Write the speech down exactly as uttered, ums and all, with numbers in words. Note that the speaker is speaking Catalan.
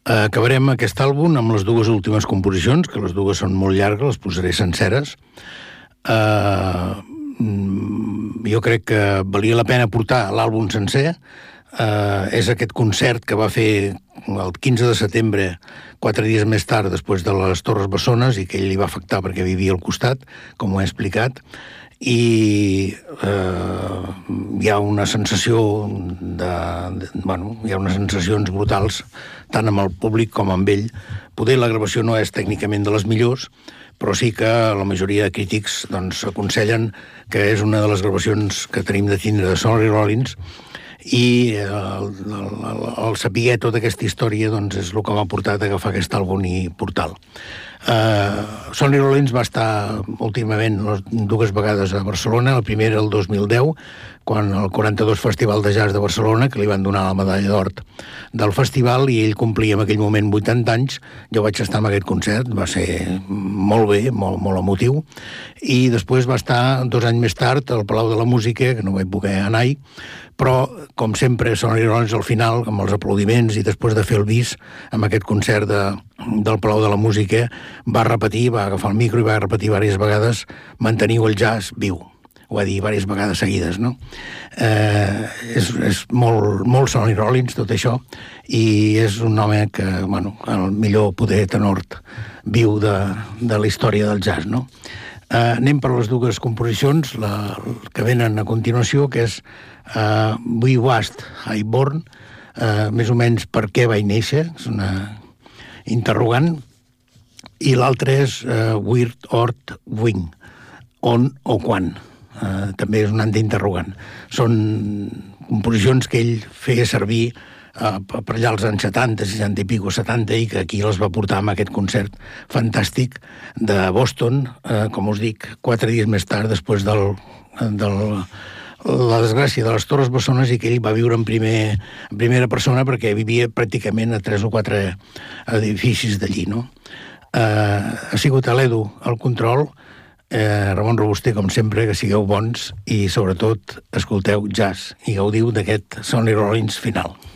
Acabarem aquest àlbum amb les dues últimes composicions, que les dues són molt llargues, les posaré senceres. Uh, jo crec que valia la pena portar l'àlbum sencer. Uh, és aquest concert que va fer el quinze de setembre, quatre dies més tard, després de les Torres Bessones, i que ell li va afectar perquè vivia al costat, com ho he explicat, i eh, hi ha una sensació de, de, bueno, hi ha unes sensacions brutals tant amb el públic com amb ell. Poder la gravació no és tècnicament de les millors, però sí que la majoria de crítics doncs, aconsellen que és una de les gravacions que tenim de tindre de Sonny Rollins, i el, el, el, el saber tota aquesta història doncs, és el que m'ha portat a agafar aquest àlbum i portal. Uh, Sonny Rollins va estar últimament dues vegades a Barcelona, la primera el dos mil deu, quan el quaranta-dos Festival de Jazz de Barcelona, que li van donar la medalla d'or del festival, i ell complia en aquell moment vuitanta anys. Jo vaig estar en aquest concert, va ser molt bé, molt, molt emotiu, i després va estar dos anys més tard al Palau de la Música, que no vaig poder anar-hi, però, com sempre, Sonny Rollins al final, amb els aplaudiments i després de fer el bis amb aquest concert de, del Palau de la Música, va repetir, va agafar el micro i va repetir diverses vegades: manteniu el jazz viu. Ho va dir diverses vegades seguides, no? Eh, és és molt, molt Sonny Rollins, tot això, i és un home que, bueno, el millor poder tenor viu de, de la història del jazz, no? Uh, anem per les dues composicions, la, que venen a continuació, que és uh, We Was Highborn, uh, més o menys per què vaig néixer, és una interrogant, i l'altra és uh, Weird Ort Wing, on o quan, uh, també és un interrogant. Són composicions que ell feia servir Uh, per allà als anys setanta, seixanta i pico, setanta, i que aquí les va portar amb aquest concert fantàstic de Boston, uh, com us dic, quatre dies més tard, després del, del, la desgràcia de les Torres Bessones, i que ell va viure en, primer, en primera persona perquè vivia pràcticament a tres o quatre edificis d'allí, no? Uh, ha sigut a l'Edu al control, uh, Ramon Robuster, com sempre, que sigueu bons i, sobretot, escolteu jazz i gaudiu d'aquest Sonny Rollins final.